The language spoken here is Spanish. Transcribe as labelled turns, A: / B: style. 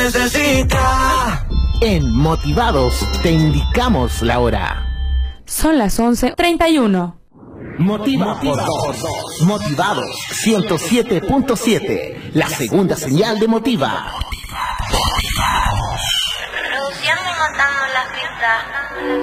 A: necesita.
B: En Motivados te indicamos la hora.
C: Son las 11:31.
B: Motivados 107.7, la segunda señal de Motiva.
D: Produciendo y matando las fiestas.